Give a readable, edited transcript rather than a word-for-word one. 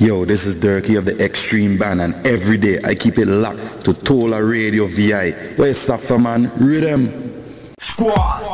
Yo, this is Durkee of the Extreme Band, and every day I keep it locked to Tola Radio VI. Where's Safa, man? Rhythm. Squad.